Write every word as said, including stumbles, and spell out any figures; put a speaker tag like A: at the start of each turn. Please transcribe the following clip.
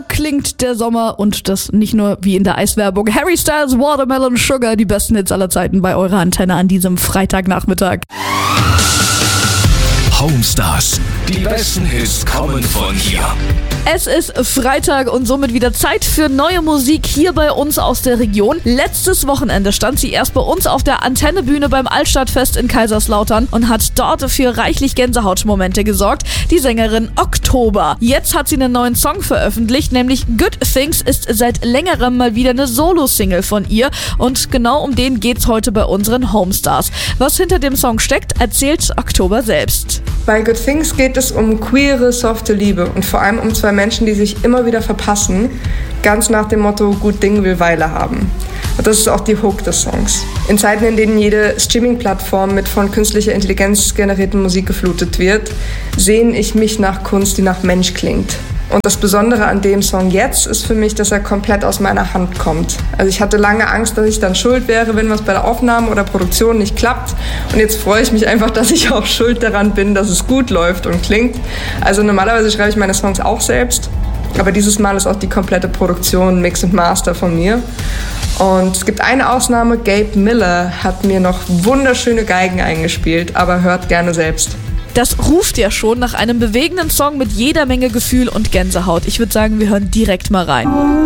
A: klingt der Sommer und das nicht nur wie in der Eiswerbung. Harry Styles, Watermelon Sugar, die besten Hits aller Zeiten bei eurer Antenne an diesem Freitagnachmittag.
B: Homestars, die besten Hits kommen von hier.
A: Es ist Freitag und somit wieder Zeit für neue Musik hier bei uns aus der Region. Letztes Wochenende stand sie erst bei uns auf der Antennebühne beim Altstadtfest in Kaiserslautern und hat dort für reichlich Gänsehautmomente gesorgt. Die Sängerin Oktober. Jetzt hat sie einen neuen Song veröffentlicht, nämlich Good Things ist seit längerem mal wieder eine Solo-Single von ihr und genau um den geht's heute bei unseren Homestars. Was hinter dem Song steckt, erzählt Oktober selbst.
C: Bei Good Things geht es um queere, softe Liebe und vor allem um zwei Menschen, die sich immer wieder verpassen, ganz nach dem Motto, gut Ding will Weile haben. Und das ist auch die Hook des Songs. In Zeiten, in denen jede Streaming-Plattform mit von künstlicher Intelligenz generierter Musik geflutet wird, sehne ich mich nach Kunst, die nach Mensch klingt. Und das Besondere an dem Song jetzt ist für mich, dass er komplett aus meiner Hand kommt. Also ich hatte lange Angst, dass ich dann schuld wäre, wenn was bei der Aufnahme oder Produktion nicht klappt. Und jetzt freue ich mich einfach, dass ich auch schuld daran bin, dass es gut läuft und klingt. Also normalerweise schreibe ich meine Songs auch selbst. Aber dieses Mal ist auch die komplette Produktion, Mix und Master von mir. Und es gibt eine Ausnahme, Gabe Miller hat mir noch wunderschöne Geigen eingespielt, aber hört gerne selbst.
A: Das ruft ja schon nach einem bewegenden Song mit jeder Menge Gefühl und Gänsehaut. Ich würde sagen, wir hören direkt mal rein.